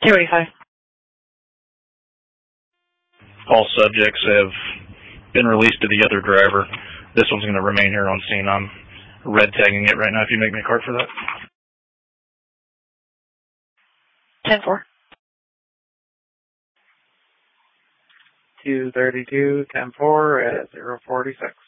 285. All subjects have been released to the other driver. This one's going to remain here on scene. I'm red tagging it right now if you make me a card for that. 10-4. 232, 10-4 at 046.